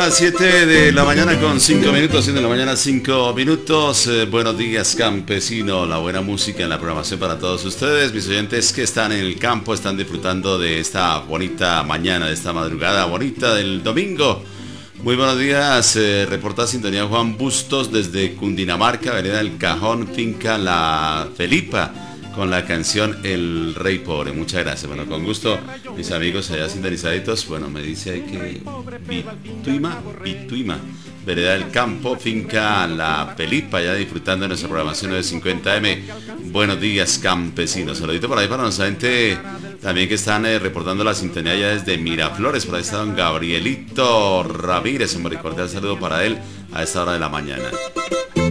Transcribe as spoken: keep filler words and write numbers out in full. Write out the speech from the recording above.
las siete de la mañana con cinco minutos, siete de la mañana cinco minutos. Eh, buenos días, campesino. La buena música en la programación para todos ustedes, mis oyentes que están en el campo, están disfrutando de esta bonita mañana, de esta madrugada bonita del domingo. Muy buenos días, eh, reporta sintonía Juan Bustos desde Cundinamarca, vereda del Cajón, finca La Felipa, con la canción El Rey Pobre. Muchas gracias. Bueno, con gusto, mis amigos allá sintonizaditos. Bueno, me dice ahí que Bituima, Bituima, vereda del Campo, finca La Felipa, ya disfrutando de nuestra programación de cincuenta eme. Buenos días, campesinos. Saludito por ahí para nuestra gente también que están eh, reportando la sintonía ya desde Miraflores. Por ahí está don Gabrielito Ramírez. Un cordial saludo para él a esta hora de la mañana.